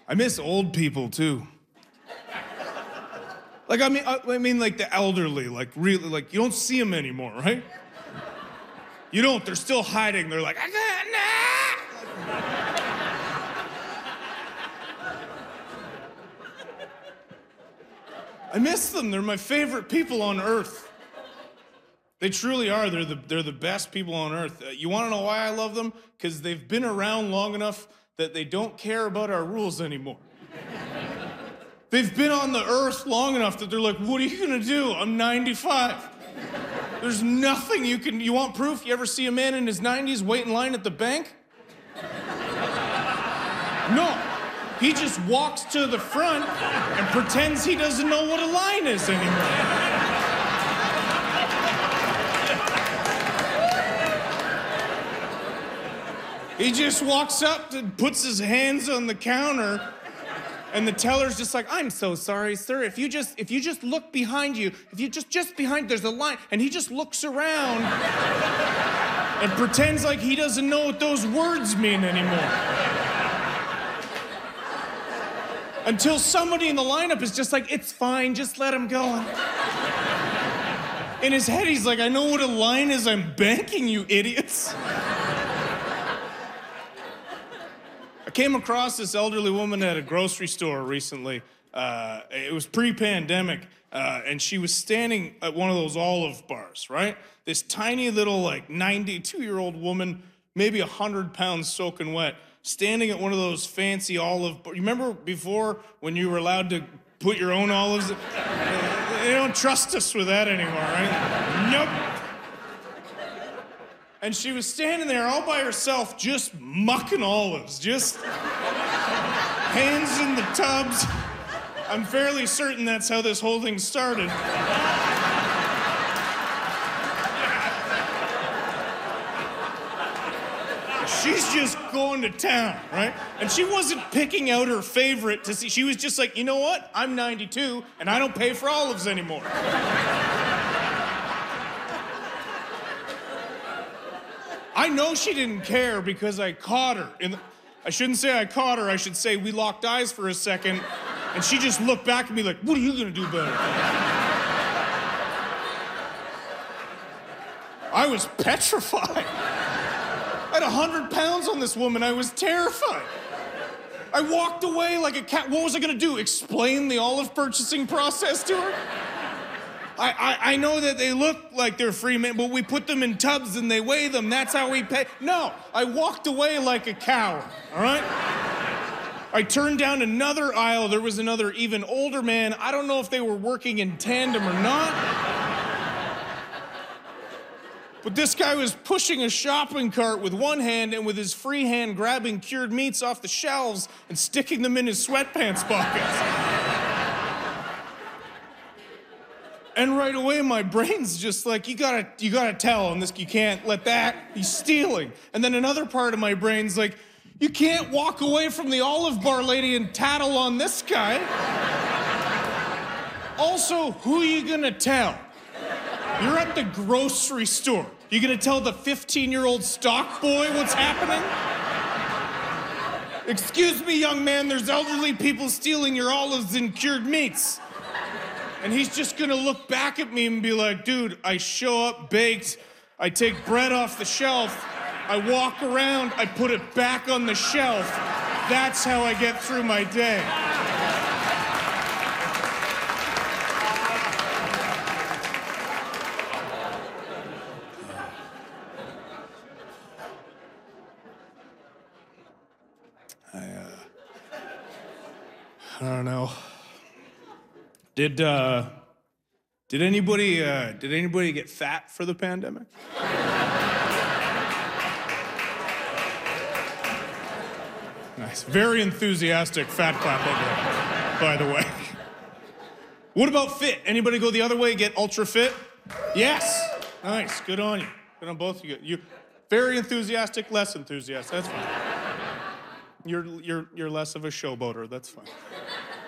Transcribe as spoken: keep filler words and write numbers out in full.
I miss old people, too. Like, I mean, I, I mean, like the elderly, like really, like you don't see them anymore, right? You don't, they're still hiding. They're like, I can't, nah! I miss them. They're my favorite people on earth. They truly are. They're the, they're the best people on earth. Uh, you want to know why I love them? Because they've been around long enough that they don't care about our rules anymore. They've been on the earth long enough that they're like, what are you gonna do? I'm ninety-five. There's nothing you can, you want proof? You ever see a man in his nineties wait in line at the bank? No. He just walks to the front and pretends he doesn't know what a line is anymore. He just walks up and puts his hands on the counter, and the teller's just like, I'm so sorry, sir. If you just if you just look behind you, if you just just behind, there's a line, and he just looks around and pretends like he doesn't know what those words mean anymore. Until somebody in the lineup is just like, it's fine, just let him go. In his head, he's like, I know what a line is, I'm banking, you idiots. I came across this elderly woman at a grocery store recently. Uh, it was pre-pandemic, uh, and she was standing at one of those Olive bars, right? This tiny little, like, ninety-two-year-old woman, maybe one hundred pounds soaking wet, standing at one of those fancy olive bars. You remember before when you were allowed to put your own olives? They don't trust us with that anymore, right? Nope. And she was standing there all by herself, just mucking olives, just hands in the tubs. I'm fairly certain that's how this whole thing started. She's just going to town, right? And she wasn't picking out her favorite to see. She was just like, you know what? I'm ninety-two, and I don't pay for olives anymore. I know she didn't care because I caught her. In the, I shouldn't say I caught her, I should say we locked eyes for a second, and she just looked back at me like, what are you gonna do about it? I was petrified. I had a hundred pounds on this woman, I was terrified. I walked away like a cat. What was I gonna do, explain the olive purchasing process to her? I, I, I know that they look like they're free, man, but we put them in tubs and they weigh them. That's how we pay. No, I walked away like a coward, all right? I turned down another aisle. There was another even older man. I don't know if they were working in tandem or not. But this guy was pushing a shopping cart with one hand and with his free hand grabbing cured meats off the shelves and sticking them in his sweatpants pockets. And right away, my brain's just like, you gotta, you gotta tell him this, you can't let that, he's stealing. And then another part of my brain's like, you can't walk away from the Olive Bar lady and tattle on this guy. Also, who are you gonna tell? You're at the grocery store. You gonna tell the fifteen-year-old stock boy what's happening? Excuse me, young man, there's elderly people stealing your olives and cured meats. And he's just gonna look back at me and be like, dude, I show up baked, I take bread off the shelf, I walk around, I put it back on the shelf. That's how I get through my day. I, uh, I don't know. Did, uh, did anybody, uh, did anybody get fat for the pandemic? Nice, very enthusiastic fat clap over there, by the way. What about fit? Anybody go the other way, get ultra fit? Yes, nice, good on you. Good on both of you. You, very enthusiastic, less enthusiastic, that's fine. You're, you're, you're less of a showboater, that's fine.